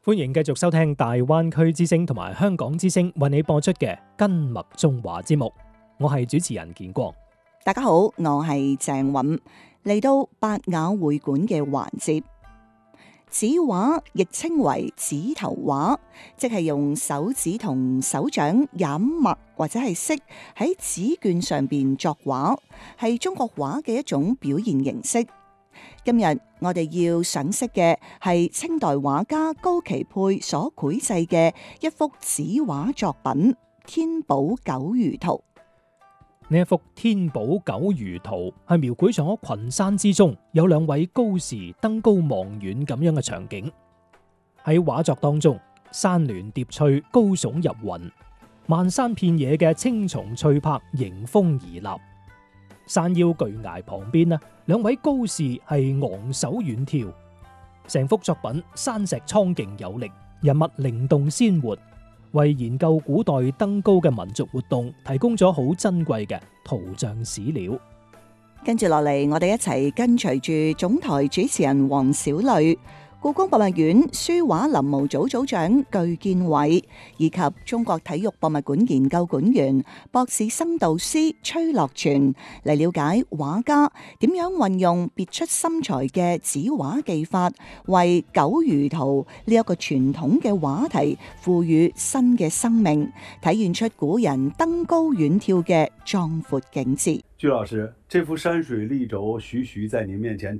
歡迎繼續收聽大灣區之聲同埋香港之聲為你播出嘅跟脈中華節目，我係主持人建光。 大家好，我係鄭韻，嚟到百雅會館嘅環節。指畫亦稱為指頭畫，即係用手指同手掌染墨或者係色喺紙卷上邊作畫，係中國畫嘅一種表現形式。今日我哋要賞識嘅係清代畫家高奇佩所繪製嘅一幅指畫作品《天寶九魚圖》。 呢一幅《天寶九魚圖》係描繪咗群山之中有兩位高士登高望遠咁樣嘅場景。喺畫作當中，山巒疊翠，高聳入雲，漫山遍野嘅青松翠柏迎風而立。山腰巨崖旁邊兩位高士係昂首遠眺。成幅作品山石蒼勁有力，人物靈動鮮活，為研究古代登高嘅民族活動提供咗好珍貴嘅圖像史料。 跟住落嚟，我哋一齊跟隨住總台主持人黃小蕾、故宮博物院書畫臨摹組組長具建偉以及中國體育博物館研究館員博士生導師崔樂全嚟了解畫家點樣運用別出心裁嘅指畫技法，為九魚圖呢一個傳統嘅畫題賦予新嘅生命，體現出古人登高遠眺嘅壯闊景致。 具老師，這幅山水綠軸徐徐在您面前